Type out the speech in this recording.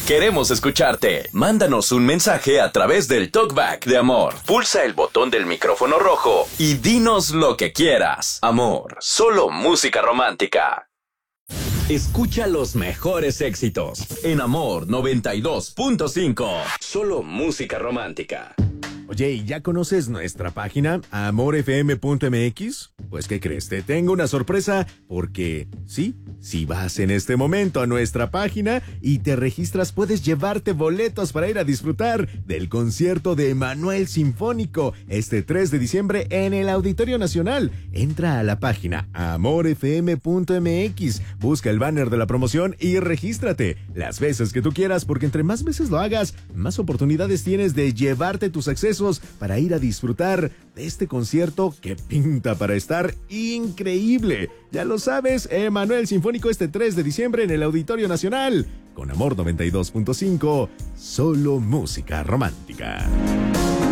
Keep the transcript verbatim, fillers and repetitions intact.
Queremos escucharte. Mándanos un mensaje a través del Talkback de Amor. Pulsa el botón del micrófono rojo y dinos lo que quieras. Amor, solo música romántica. Escucha los mejores éxitos en Amor noventa y dos punto cinco. Solo música romántica. Oye, ¿y ya conoces nuestra página amor f m punto m x? Pues, ¿qué crees? Te tengo una sorpresa porque, sí, si vas en este momento a nuestra página y te registras, puedes llevarte boletos para ir a disfrutar del concierto de Emanuel Sinfónico este tres de diciembre en el Auditorio Nacional. Entra a la página amor f m punto m x, busca el banner de la promoción y regístrate las veces que tú quieras, porque entre más veces lo hagas, más oportunidades tienes de llevarte tus accesos para ir a disfrutar de este concierto que pinta para estar increíble. Ya lo sabes, Emanuel Sinfónico este tres de diciembre en el Auditorio Nacional. Con Amor noventa y dos punto cinco, solo música romántica.